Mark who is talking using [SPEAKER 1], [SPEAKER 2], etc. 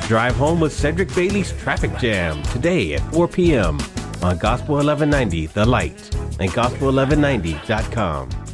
[SPEAKER 1] Drive Home with Cedric Bailey's Traffic Jam today at 4 p.m. on Gospel 1190 The Light and gospel1190.com.